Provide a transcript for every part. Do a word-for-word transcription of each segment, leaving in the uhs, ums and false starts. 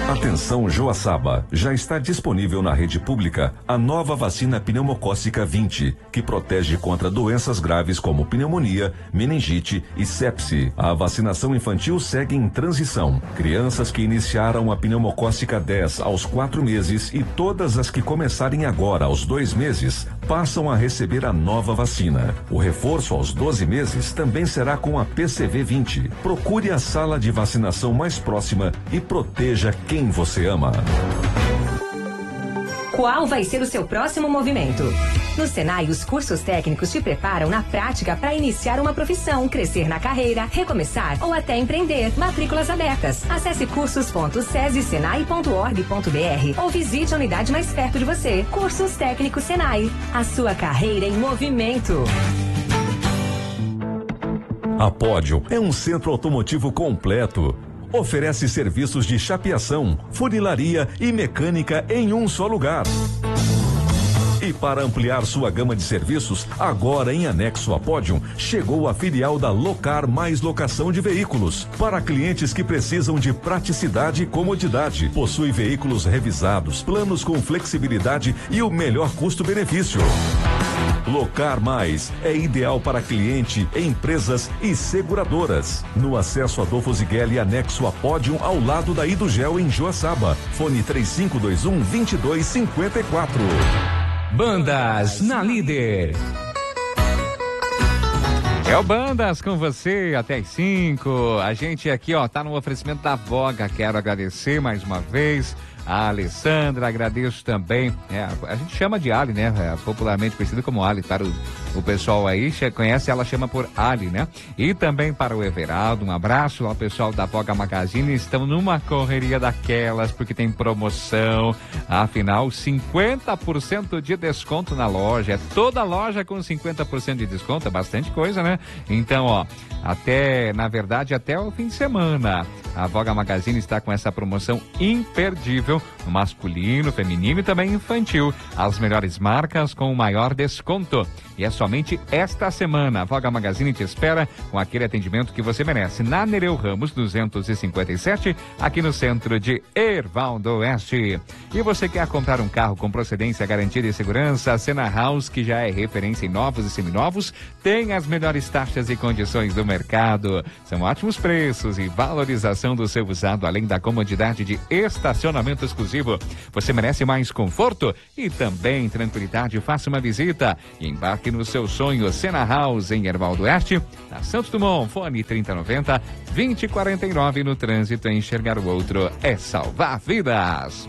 Atenção Joaçaba, já está disponível na rede pública a nova vacina pneumocócica vinte, que protege contra doenças graves como pneumonia, meningite e sepse. A vacinação infantil segue em transição. Crianças que iniciaram a pneumocócica dez aos quatro meses e todas as que começarem agora aos dois meses passam a receber a nova vacina. O reforço aos doze meses também será com a P C V vinte. Procure a sala de vacinação mais próxima e proteja quem você ama. Qual vai ser o seu próximo movimento? No Senai, os cursos técnicos te preparam na prática para iniciar uma profissão, crescer na carreira, recomeçar ou até empreender. Matrículas abertas. Acesse cursos ponto sesi senai ponto org ponto br ou visite a unidade mais perto de você. Cursos Técnicos Senai. A sua carreira em movimento. A Pódio é um centro automotivo completo. Oferece serviços de chapeação, funilaria e mecânica em um só lugar. E para ampliar sua gama de serviços, agora em anexo a Pódium, chegou a filial da Locar mais locação de veículos. Para clientes que precisam de praticidade e comodidade. Possui veículos revisados, planos com flexibilidade e o melhor custo-benefício. Locar Mais é ideal para cliente, empresas e seguradoras. No acesso Adolfo Zigueli, anexo a Pódium, ao lado da Idugel em Joaçaba. Fone três cinco dois um, dois dois cinco quatro. Bandas na Líder. É o Bandas com você até as cinco. A gente aqui, ó, tá no oferecimento da Voga. Quero agradecer mais uma vez a Alessandra, agradeço também, é, a gente chama de Ali, né, é, popularmente conhecida como Ali, para o, o pessoal aí, conhece, ela chama por Ali, né, e também para o Everaldo, um abraço ao pessoal da Voga Magazine, estão numa correria daquelas, porque tem promoção, afinal, cinquenta por cento de desconto na loja, é toda loja com cinquenta por cento de desconto, é bastante coisa, né, então, ó, até, na verdade, até o fim de semana, a Voga Magazine está com essa promoção imperdível, no masculino, feminino e também infantil. As melhores marcas com o maior desconto. E é somente esta semana. A Voga Magazine te espera com aquele atendimento que você merece. Na Nereu Ramos duzentos e cinquenta e sete, aqui no centro de Erval do Oeste. E você quer comprar um carro com procedência, garantia e segurança? A Sena House, que já é referência em novos e seminovos, tem as melhores taxas e condições do mercado. São ótimos preços e valorização do seu usado, além da comodidade de estacionamento exclusivo. Você merece mais conforto e também tranquilidade. Faça uma visita e embarque no seu sonho. Sena House em Erval do Oeste, na Santos Dumont, fone trinta noventa, vinte quarenta e nove. No trânsito, enxergar o outro é salvar vidas.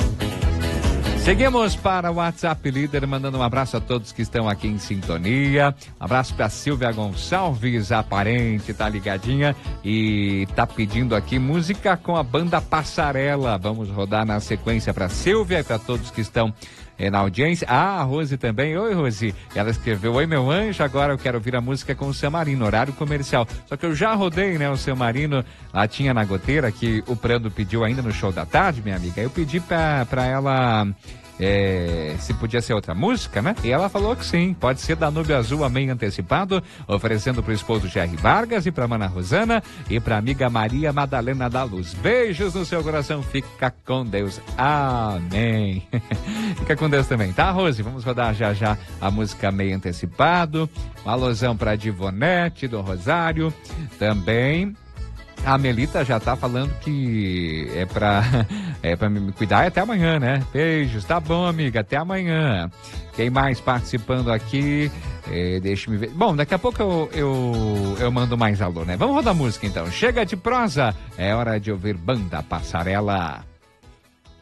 Seguimos para o WhatsApp Líder, mandando um abraço a todos que estão aqui em sintonia. Um abraço para Silvia Gonçalves, a parente, tá ligadinha e tá pedindo aqui música com a banda Passarela. Vamos rodar na sequência para Silvia e para todos que estão é, na audiência. Ah, a Rose também. Oi, Rose. Ela escreveu: oi, meu anjo, agora eu quero ouvir a música com o San Marino, horário comercial. Só que eu já rodei, né, o San Marino, lá tinha na goteira, que o Prando pediu ainda no show da tarde, minha amiga. Eu pedi pra, pra ela... É, se podia ser outra música, né? E ela falou que sim, pode ser Danúbio Azul, Amém Antecipado, oferecendo pro esposo Jerry Vargas e pra mana Rosana e pra amiga Maria Madalena da Luz. Beijos no seu coração, fica com Deus. Amém. Fica com Deus também, tá, Rose? Vamos rodar já já a música Amém Antecipado, um alusão pra Divonete do Rosário, também. A Melita já tá falando que é pra, é pra me cuidar até amanhã, né? Beijos, tá bom, amiga, até amanhã. Quem mais participando aqui? É, deixa me ver. Bom, daqui a pouco eu, eu, eu mando mais alô, né? Vamos rodar música então. Chega de prosa, é hora de ouvir Banda Passarela.